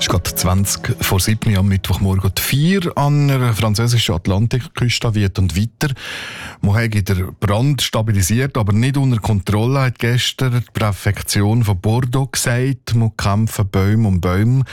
Es ist gerade 20 vor 7 am Mittwochmorgen. Die 4 an der französischen Atlantikküste weht und weiter. Man hat den Brand stabilisiert, aber nicht unter Kontrolle, hat gestern die Präfektion von Bordeaux gesagt. Man kämpfen Bäume um Bäume.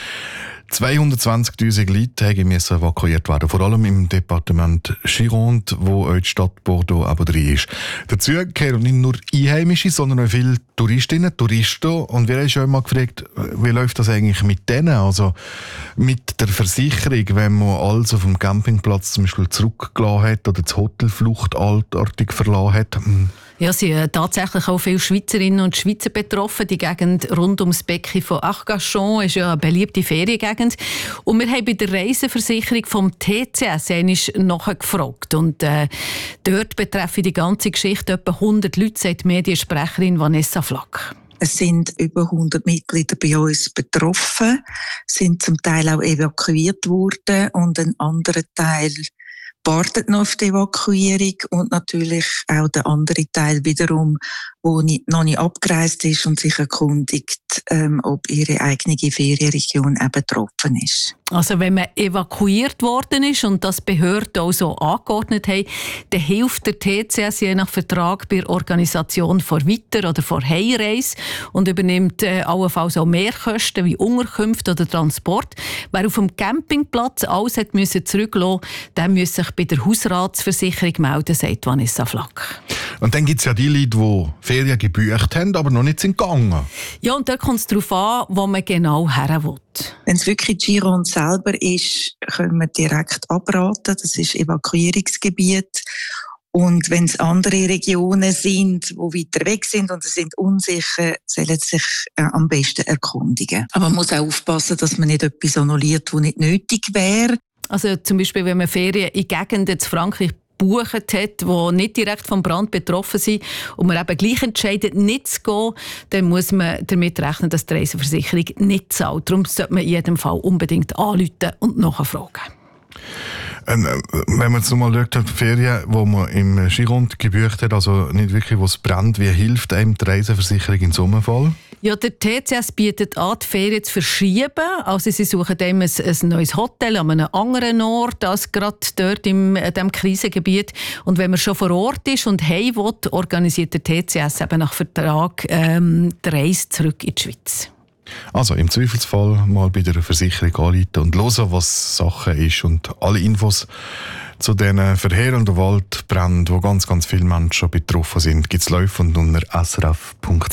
220'000 Leute mussten evakuiert werden, vor allem im Departement Gironde, wo auch die Stadt Bordeaux aber drin ist. Dazu gehören nicht nur Einheimische, sondern auch viele Touristinnen, Touristen. Und wir haben schon mal gefragt, wie läuft das eigentlich mit denen? Also mit der Versicherung, wenn man alles auf dem Campingplatz zum Beispiel zurückgelassen hat oder das Hotel fluchtartig verlassen hat. Ja, es sind tatsächlich auch viele Schweizerinnen und Schweizer betroffen. Die Gegend rund ums Becken von Arcachon ist ja eine beliebte Feriengegend. Und wir haben bei der Reiseversicherung vom TCS nachgefragt. Und dort betreffen die ganze Geschichte etwa 100 Leute, sagt Mediensprecherin Vanessa Flack. Es sind über 100 Mitglieder bei uns betroffen, sind zum Teil auch evakuiert worden und ein anderer Teil wartet noch auf die Evakuierung und natürlich auch der andere Teil wiederum, wo noch nicht abgereist ist und sich erkundigt, ob ihre eigene Ferienregion eben betroffen ist. Also wenn man evakuiert worden ist und das Behörden auch so angeordnet haben, dann hilft der TCS je nach Vertrag bei der Organisation vor Weiter- oder vor Heimreise und übernimmt allenfalls auch Mehrkosten wie Unterkünfte oder Transport. Wer auf dem Campingplatz alles hat zurücklassen, der muss sich bei der Hausratsversicherung melden, sagt Vanessa Flack. Und dann gibt es ja die Leute, die Ferien gebucht haben, aber noch nicht sind gegangen. Ja, und da kommt es darauf an, wo man genau her will. Wenn es wirklich Gironde selber ist, können wir direkt abraten. Das ist Evakuierungsgebiet. Und wenn es andere Regionen sind, die weiter weg sind und sie sind unsicher, sollen sie sich am besten erkundigen. Aber man muss auch aufpassen, dass man nicht etwas annulliert, das nicht nötig wäre. Also zum Beispiel, wenn man Ferien in Gegenden in Frankreich gebucht hat, die nicht direkt vom Brand betroffen sind und man eben gleich entscheidet, nicht zu gehen, dann muss man damit rechnen, dass die Reiseversicherung nicht zahlt. Darum sollte man in jedem Fall unbedingt anrufen und nachfragen. Wenn man jetzt nochmal schaut, die Ferien, die man im Gironde gebucht hat, also nicht wirklich, wo es brennt, wie hilft einem die Reiseversicherung in so einem Fall? Ja, der TCS bietet an, die Ferien zu verschieben. Also sie suchen dem ein neues Hotel an einem anderen Ort als gerade dort in diesem Krisengebiet. Und wenn man schon vor Ort ist und heim will, organisiert der TCS eben nach Vertrag die Reise zurück in die Schweiz. Also im Zweifelsfall mal bei der Versicherung anrufen und hören, was Sache ist. Und alle Infos zu diesen verheerenden Waldbränden, wo ganz, ganz viele Menschen betroffen sind, gibt es laufend unter srf.ch.